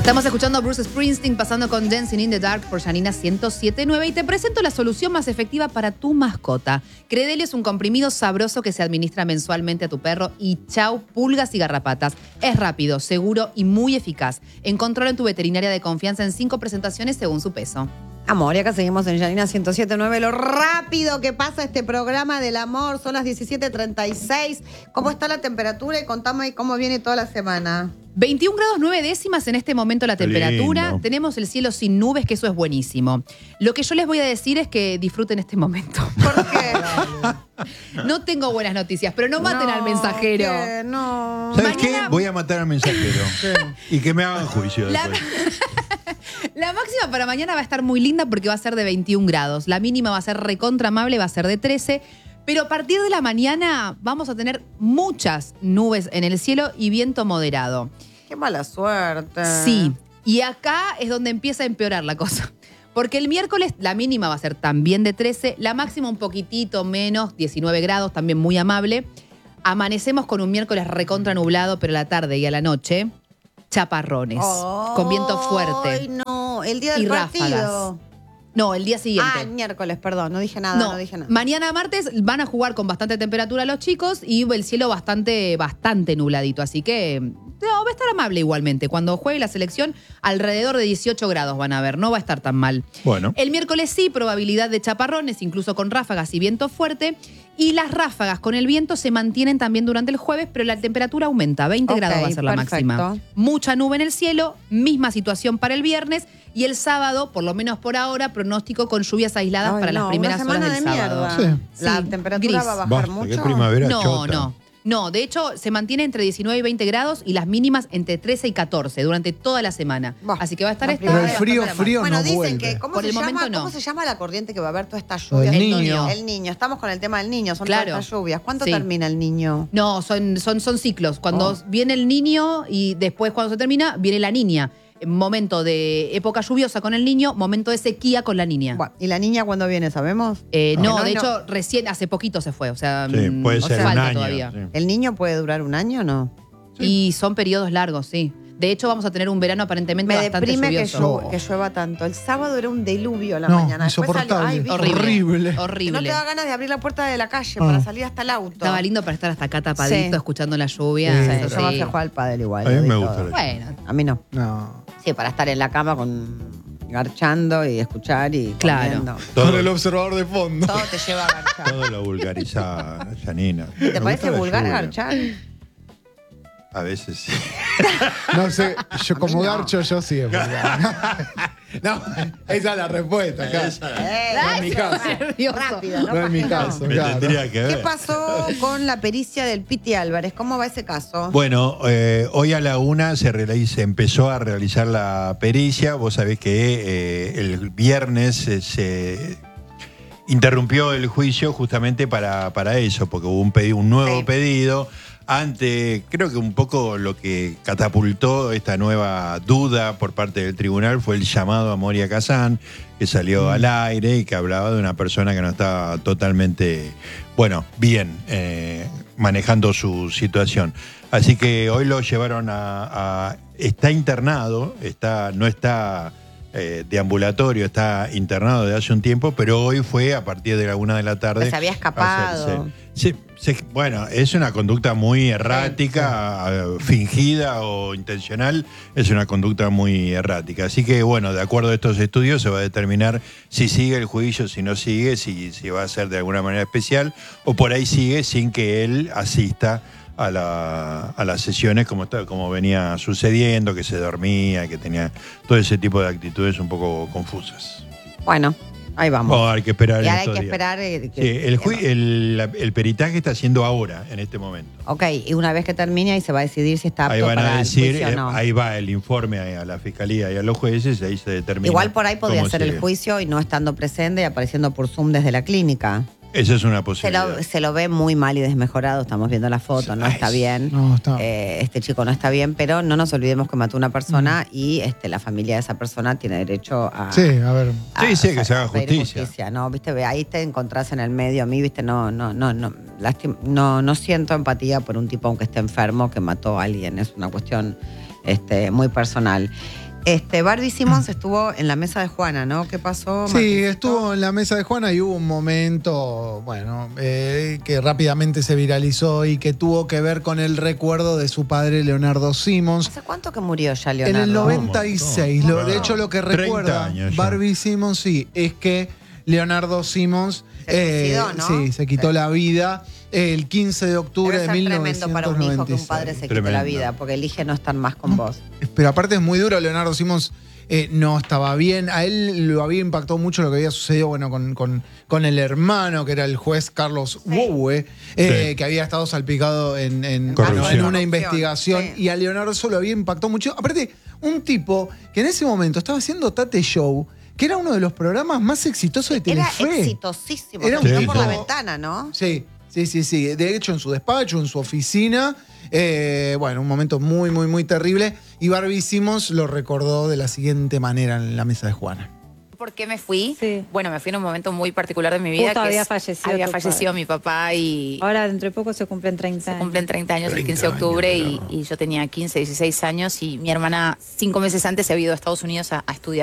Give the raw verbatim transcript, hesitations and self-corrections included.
Estamos escuchando a Bruce Springsteen pasando con Dancing in the Dark por Janina ciento siete punto nueve y te presento la solución más efectiva para tu mascota. Credelio es un comprimido sabroso que se administra mensualmente a tu perro y chau pulgas y garrapatas. Es rápido, seguro y muy eficaz. Encontralo en tu veterinaria de confianza en cinco presentaciones según su peso. Amor, y acá seguimos en Janina ciento siete punto nueve. Lo rápido que pasa este programa del amor. Son las diecisiete treinta y seis. ¿Cómo está la temperatura? Y contame cómo viene toda la semana. veintiún grados nueve décimas en este momento la temperatura. Lindo. Tenemos el cielo sin nubes, que eso es buenísimo. Lo que yo les voy a decir es que disfruten este momento. ¿Por qué? No tengo buenas noticias, pero no maten No, al mensajero. ¿qué? No. ¿Sabes Mañana- qué? Voy a matar al mensajero. Y que me hagan juicio La, después. la máxima para mañana va a estar muy linda porque va a ser de veintiún grados. La mínima va a ser recontra amable, va a ser de trece. Pero a partir de la mañana vamos a tener muchas nubes en el cielo y viento moderado. Qué mala suerte. Sí, y acá es donde empieza a empeorar la cosa. Porque el miércoles la mínima va a ser también de trece, la máxima un poquitito menos, diecinueve grados, también muy amable. Amanecemos con un miércoles recontra nublado, pero a la tarde y a la noche, chaparrones, Oh, con viento fuerte. Ay, no. El día del Y partido. ráfagas. No, el día siguiente. Ah, el miércoles, perdón. No dije nada, no, No, dije nada. mañana martes van a jugar con bastante temperatura los chicos y el cielo bastante, bastante nubladito. Así que no, va a estar amable igualmente. Cuando juegue la selección, alrededor de dieciocho grados van a ver. No va a estar tan mal. Bueno. El miércoles sí, probabilidad de chaparrones, incluso con ráfagas y viento fuerte. Y las ráfagas con el viento se mantienen también durante el jueves, pero la temperatura aumenta. veinte Ok, grados va a ser la perfecto. máxima. Mucha nube en el cielo, misma situación para el viernes. Y el sábado, por lo menos por ahora, pronóstico con lluvias aisladas Ay, para no, las primeras una semana horas del de sábado. mierda. Sí. La Sí, temperatura gris. va a bajar Basta, mucho. qué primavera No, chota. no. No, de hecho, se mantiene entre diecinueve y veinte grados y las mínimas entre trece y catorce durante toda la semana. Bah, Así que va a estar la estable. primavera. Pero el frío, bastante frío Bueno, no dicen vuelve. que ¿cómo, Por se el llama, momento no. ¿cómo se llama la corriente que va a haber toda esta El lluvia? niño. El niño. Estamos con el tema del niño. Son Claro. todas estas lluvias. ¿Cuándo Sí. termina el niño? No, son, son, son ciclos. Cuando Oh. viene el niño y después cuando se termina, viene la niña. Momento de época lluviosa con el niño, momento de sequía con la niña. Bueno, ¿y la niña cuándo viene, sabemos? Eh, no, no, de no. hecho, recién, hace poquito se fue. O sea, Sí, mm, puede o ser sea, un falta año. todavía. sí. ¿El niño puede durar un año o no? Y son periodos largos, sí. De hecho, vamos a tener un verano aparentemente Me bastante deprime que, lluvioso. llueva, que llueva tanto. El sábado era un diluvio a la No, mañana. Después salió- insoportable. Ay, ¿viste? Horrible. Horrible. Que Horrible. no te da ganas de abrir la puerta de la calle Ah. para salir hasta el auto. Estaba lindo para estar hasta acá tapadito, Sí. escuchando la lluvia. Sí, eso Yo me sí. fui a jugar al pádel igual. A mí lo vi me todo. gusta la Bueno, A mí no. No. Sí, para estar en la cama con garchando y escuchar y Claro. comiendo. Todo, Con el observador de fondo. Todo te lleva a garchar. todo lo vulgarizada, Janina. Me ¿Te gusta parece la vulgar lluvia. garchar? A veces sí. No sé, yo como no. garcho, yo sí es vulgar. No, esa es la respuesta, acá. Eh, No es mi caso. nervioso. rápido, ¿no? No es mi Pajero. caso, Me claro. tendría que ¿Qué ver. pasó con la pericia del Piti Álvarez? ¿Cómo va ese caso? Bueno, eh, hoy a la una se, realiza- se empezó a realizar la pericia. Vos sabés que eh, el viernes eh, se interrumpió el juicio justamente para, para eso, porque hubo un, pedido, un nuevo Sí. pedido. Ante, creo que un poco lo que catapultó esta nueva duda por parte del tribunal fue el llamado a Moria Kazán, que salió al aire y que hablaba de una persona que no estaba totalmente, bueno, bien eh, manejando su situación. Así que hoy lo llevaron a, a- está internado, está, no está eh, de ambulatorio, está internado desde hace un tiempo, pero hoy fue a partir de la una de la tarde. Pues se había escapado. a hacerse- Sí, sí, bueno, es una conducta muy errática, eh, fingida o intencional, es una conducta muy errática. Así que, bueno, de acuerdo a estos estudios se va a determinar si sigue el juicio, si no sigue, si, si va a ser de alguna manera especial, o por ahí sigue sin que él asista a, la, a las sesiones como, está- como venía sucediendo, que se dormía, que tenía todo ese tipo de actitudes un poco confusas. Bueno, ahí vamos. Oh, hay que esperar y en ahora hay estos que días. esperar. eh, que- Sí, el, ju- que- el, la- el peritaje está haciendo ahora, en este momento. Ok, y una vez que termine ahí se va a decidir si está apto Ahí van para a decir, el juicio o eh, no. ahí va el informe a, a la fiscalía y a los jueces, y ahí se determina. Igual por ahí podría cómo ser el sigue. juicio y no estando presente y apareciendo por Zoom desde la clínica. Esa es una Se posibilidad. lo, se lo ve muy mal y desmejorado, estamos viendo la foto, no Ay, está bien. No, está. Eh, este chico no está bien, pero no nos olvidemos que mató a una persona y este, la familia de esa persona tiene derecho a... Sí, a ver. a- Sí, sí, que se haga a pedir justicia. ¿no? Viste, ve, ahí te encontrás en el medio, a mí, viste, no, no, no, no, lastim- no, no siento empatía por un tipo aunque esté enfermo que mató a alguien, es una cuestión este, muy personal. Este, Barbie Simmons estuvo en la mesa de Juana, ¿no? ¿Qué pasó? Sí, Martincito? estuvo en la mesa de Juana y hubo un momento, bueno, eh, que rápidamente se viralizó y que tuvo que ver con el recuerdo de su padre Leonardo Simmons. ¿Hace cuánto que murió ya En Leonardo? el noventa y seis. Un Lo, montón. de hecho, lo que treinta recuerda años ya. Barbie Simmons, sí, es que Leonardo Simmons Se suicidó, ¿no? sí, se quitó la vida el quince de octubre Debe de ser tremendo para un hijo que un padre se quite la Tremendo. vida, porque elige no estar más con vos. Pero aparte es muy duro, Leonardo Simmons eh, no estaba bien. A él lo había impactado mucho lo que había sucedido, bueno, con, con, con el hermano, que era el juez Carlos Wowe, eh, Sí. que había estado salpicado en, en, Corrupción. en una Corrupción, investigación. sí. Y a Leonardo eso lo había impactado mucho. Aparte, un tipo que en ese momento estaba haciendo Tate Show, que era uno de los programas más exitosos de Era Telefe. exitosísimo, Era se tiró un por la tipo- ventana, ¿no? Sí, sí, sí, sí. De hecho, en su despacho, en su oficina. eh, bueno, un momento muy, muy, muy terrible. Y Barbie Simmons lo recordó de la siguiente manera en la mesa de Juana. ¿Por qué me fui? Sí. Bueno, me fui en un momento muy particular de mi vida. Justo que había es- fallecido Había tu fallecido padre. mi papá y Ahora dentro de poco se cumplen treinta se años. cumplen treinta años el treinta quince de octubre años, y, claro. y yo tenía quince, dieciséis años y mi hermana cinco meses antes se había ido a Estados Unidos a, a estudiar.